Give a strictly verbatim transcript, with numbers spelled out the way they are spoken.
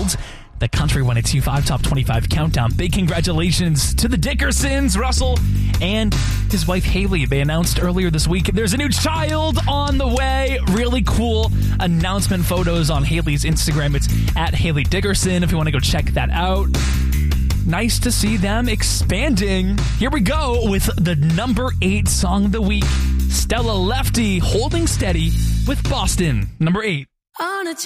Child. The Country one eighty-five Top twenty-five Countdown. Big congratulations to the Dickersons, Russell, and his wife Haley. They announced earlier this week there's a new child on the way. Really cool announcement photos on Haley's Instagram. It's at Haley Dickerson if you want to go check that out. Nice to see them expanding. Here we go with the number eight song of the week. Stella Lefty, Holding Steady with Boston. Number eight. On a